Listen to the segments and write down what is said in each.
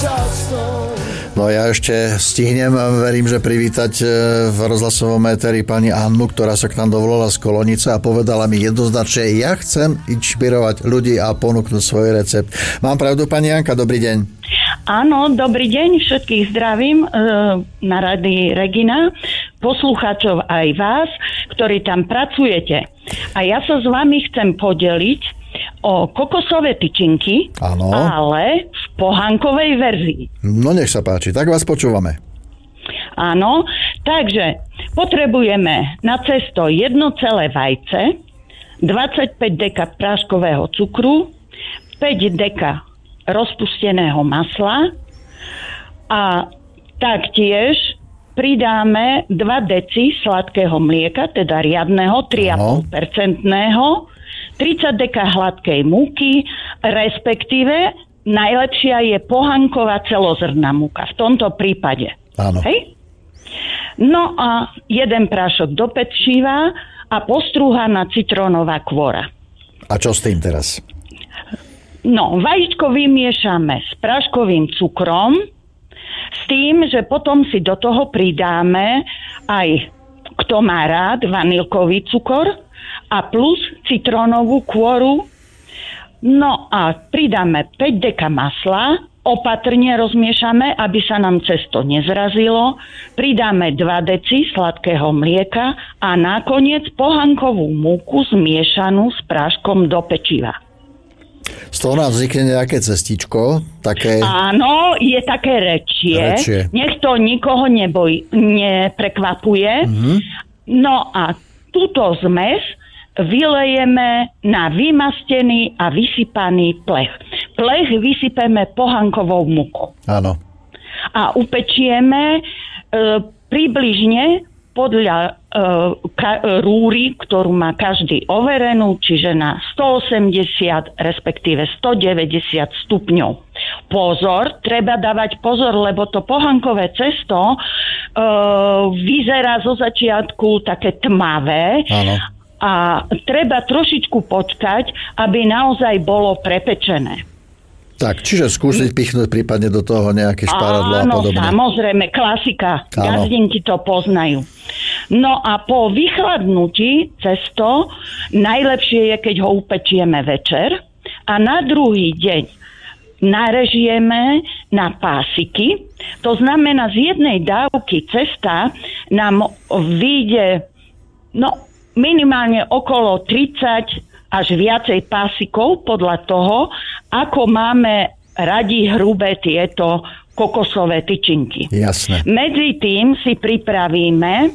No ja ešte stihnem, verím, že privítať v rozhlasovom éteri pani Annu, ktorá sa k nám dovolala z Kolonice a povedala mi jednoznačne, ja chcem inšpirovať ľudí a ponúknuť svoj recept. Mám pravdu, pani Janka? Dobrý deň. Áno, dobrý deň, všetkých zdravím na Rádiu Regina, poslucháčov aj vás, ktorí tam pracujete. A ja sa s vami chcem podeliť o kokosové tyčinky, áno, ale v pohánkovej verzii. No nech sa páči, tak vás počúvame. Áno, takže potrebujeme na cesto 1 celé vajce, 25 deka práškového cukru, 5 deka rozpusteného masla a taktiež pridáme 2 deci sladkého mlieka, teda riadneho, 3,5%, 30 deka hladkej múky, respektíve najlepšia je pohánková celozrnná múka v tomto prípade. Áno. Hej? No a 1 prášok do pečiva a postrúhaná citrónová kvora. A čo s tým teraz? No, vajíčko vymiešame s práškovým cukrom, s tým, že potom si do toho pridáme aj, kto má rád, vanilkový cukor a plus citrónovú kôru. No a pridáme 5 deka masla, opatrne rozmiešame, aby sa nám cesto nezrazilo. Pridáme 2 deci sladkého mlieka a nakoniec pohánkovú múku zmiešanú s práškom do pečiva. Z toho nám vznikne nejaké cestičko, také... Áno, je také rečie. Nech to nikoho neprekvapuje. Mm-hmm. No a túto zmes vylejeme na vymastený a vysypaný plech. Plech vysypeme pohánkovou múkou. Áno. A upečieme približne podľa rúry, ktorú má každý overenú, čiže na 180, respektíve 190 stupňov. Pozor, treba dávať pozor, lebo to pohánkové cesto vyzerá zo začiatku také tmavé. Áno. A treba trošičku počkať, aby naozaj bolo prepečené. Tak, čiže skúsiť pichnúť prípadne do toho nejaké šparadlo a podobne. Áno, samozrejme, klasika. Gazdinky to poznajú. No a po vychladnutí cesto najlepšie je, keď ho upečieme večer a na druhý deň narežijeme na pásiky. To znamená, z jednej dávky cesta nám vyjde minimálne okolo 30 až viacej pásikov podľa toho, ako máme radi hrubé tieto kokosové tyčinky. Jasné. Medzi tým si pripravíme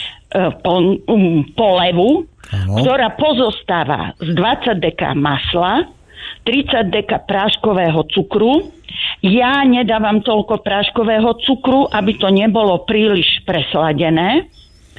polevu, ktorá pozostáva z 20 deka masla, 30 deka práškového cukru. Ja nedávam toľko práškového cukru, aby to nebolo príliš presladené.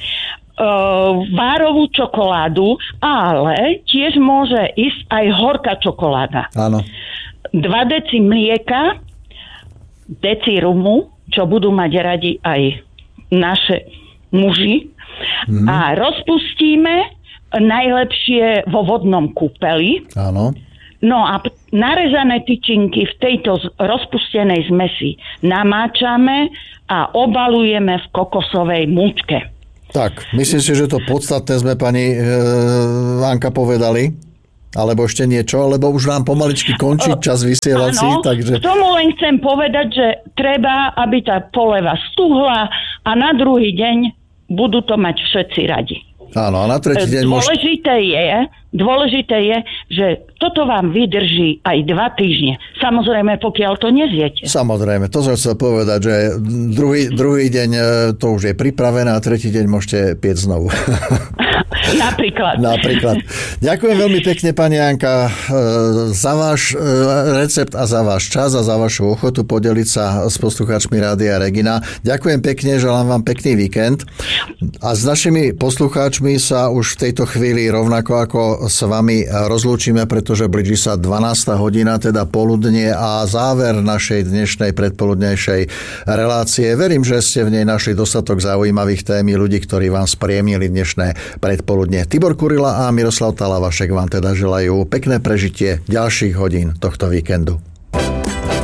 Várovú čokoládu, ale tiež môže ísť aj horká čokoláda. Áno. 2 deci mlieka, deci rumu, čo budú mať radi aj naše muži. A rozpustíme najlepšie vo vodnom kúpeli. Áno. No a narezané tyčinky v tejto rozpustenej zmesi namáčame a obalujeme v kokosovej múčke. Tak, myslím si, že to podstatné sme pani Anka povedali, alebo ešte niečo, lebo už nám pomaličky končí čas vysielací. Áno, takže... k tomu len chcem povedať, že treba, aby tá poleva stuhla a na druhý deň budú to mať všetci radi. Áno, a na tretí deň Dôležité je, že toto vám vydrží aj 2 týždne. Samozrejme, pokiaľ to nezjete. Samozrejme, to som chcel povedať, že druhý deň to už je pripravené a tretí deň môžete piec znovu. Napríklad. Ďakujem veľmi pekne, pani Janka, za váš recept a za váš čas a za vašu ochotu podeliť sa s poslucháčmi Rádia Regina. Ďakujem pekne, želám vám pekný víkend. A s našimi poslucháčmi sa už v tejto chvíli rovnako ako s vami rozlúčime, pretože blíži sa 12. hodina, teda poludnie a záver našej dnešnej predpoludnejšej relácie. Verím, že ste v nej našli dostatok zaujímavých tém ľudí, ktorí vám spriemnili dnešné predpoludnie. Tibor Kurila a Miroslav Talavašek vám teda želajú pekné prežitie ďalších hodín tohto víkendu.